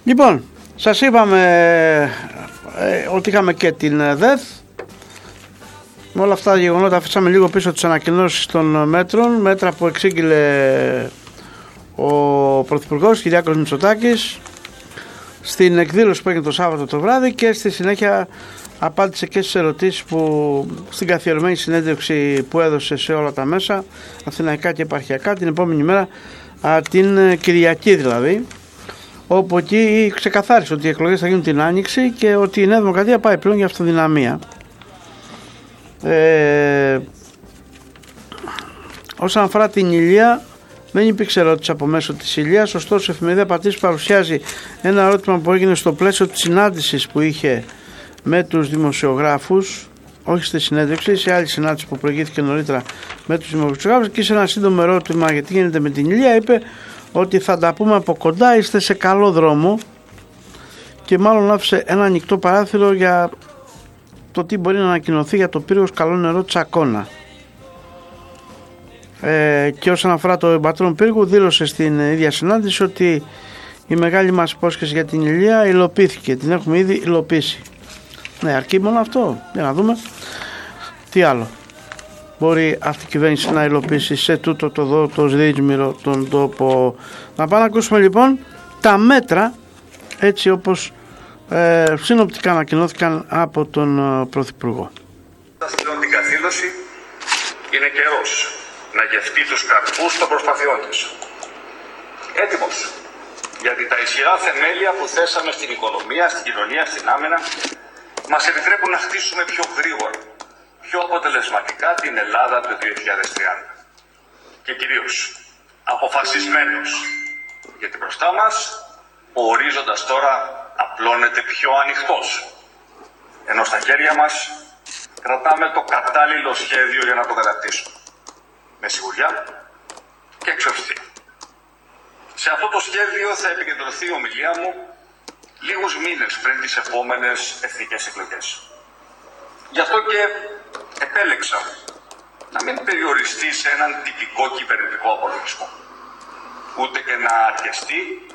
Λοιπόν, σας είπαμε ότι είχαμε και την ΔΕΘ. Με όλα αυτά τα γεγονότα αφήσαμε λίγο πίσω τις ανακοινώσεις των μέτρων, μέτρα που εξήγηλε ο Πρωθυπουργός Κυριάκος Μητσοτάκης στην εκδήλωση που έγινε το Σάββατο το βράδυ, και στη συνέχεια απάντησε και στις ερωτήσεις που στην καθιερωμένη συνέντευξη που έδωσε σε όλα τα μέσα, αθηναϊκά και επαρχιακά, την επόμενη μέρα, την Κυριακή δηλαδή, όπου εκεί ξεκαθάρισε ότι οι εκλογές θα γίνουν την Άνοιξη και ότι η Νέα Δημοκρατία πάει πλέον για αυτοδυναμία. Όσον αφορά την Ηλία, δεν υπήρξε ερώτηση από μέσω της Ηλίας, ωστόσο η εφημερίδα Πατήσου παρουσιάζει ένα ερώτημα που έγινε στο πλαίσιο της συνάντησης που είχε με τους δημοσιογράφους, όχι στη συνέντευξη, σε άλλη συνάντηση που προηγήθηκε νωρίτερα με τους δημοσιογράφους, και σε ένα σύντομο ερώτημα γιατί γίνεται με την Ηλία είπε ότι θα τα πούμε από κοντά, είστε σε καλό δρόμο, και μάλλον άφησε ένα ανοιχτό παράθυρο για το τι μπορεί να ανακοινωθεί για το πύργος Καλό Νερό Τσακώνα. Και όσον αφορά το εμπατρόν πύργου, δήλωσε στην ίδια συνάντηση ότι η μεγάλη μας υπόσχεση για την Ηλία υλοποιήθηκε, την έχουμε ήδη υλοποιήσει. Ναι, αρκεί μόνο αυτό, για να δούμε τι άλλο μπορεί αυτή η κυβέρνηση να υλοποιήσει σε τούτο το σδίσμηρο τον τόπο. Να πάμε να ακούσουμε λοιπόν τα μέτρα έτσι όπως συνοπτικά ανακοινώθηκαν από τον Πρωθυπουργό. Την καθήλωση είναι καιρός να γευτεί τους καρπούς των προσπαθειών της. Έτοιμος, γιατί τα ισχυρά θεμέλια που θέσαμε στην οικονομία, στην κοινωνία, στην άμυνα μας επιτρέπουν να χτίσουμε πιο γρήγορα, πιο αποτελεσματικά την Ελλάδα του 2030. Και κυρίως αποφασισμένος, γιατί μπροστά μας ο ορίζοντας τώρα απλώνεται πιο ανοιχτός, ενώ στα χέρια μας κρατάμε το κατάλληλο σχέδιο για να το κατακτήσουμε, με σιγουριά και εξωστή. Σε αυτό το σχέδιο θα επικεντρωθεί η ομιλία μου λίγους μήνες πριν τις επόμενες εθνικές εκλογές. Γι' αυτό και επέλεξα να μην περιοριστεί σε έναν τυπικό κυβερνητικό απολογισμό, ούτε και να αρκεστεί